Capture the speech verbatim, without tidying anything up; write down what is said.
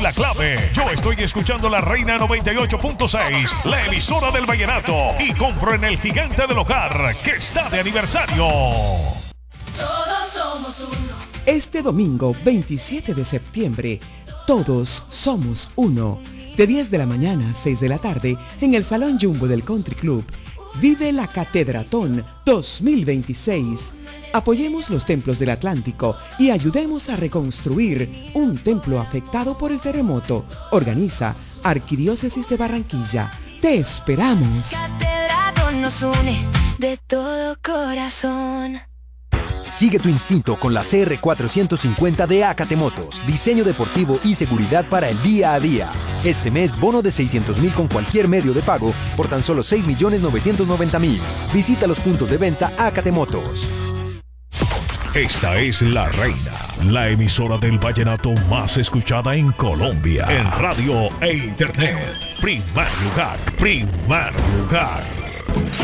la clave. Yo estoy escuchando la Reina noventa y ocho punto seis, la emisora del vallenato, y compro en el Gigante del Hogar, que está de aniversario. Todos somos uno. Este domingo veintisiete de septiembre, todos somos uno. De diez de la mañana a seis de la tarde, en el Salón Jumbo del Country Club, vive la Catedratón dos mil veintiséis. Apoyemos los templos del Atlántico y ayudemos a reconstruir un templo afectado por el terremoto. Organiza Arquidiócesis de Barranquilla. Te esperamos. Catedratón nos une de todo corazón. Sigue tu instinto con la C R cuatrocientos cincuenta de Acate Motos. Diseño deportivo y seguridad para el día a día. Este mes, bono de seiscientos mil con cualquier medio de pago por tan solo seis millones novecientos noventa mil. Visita los puntos de venta Acate Motos. Esta es La Reina, la emisora del vallenato más escuchada en Colombia. En radio e internet. Primer lugar, primer lugar.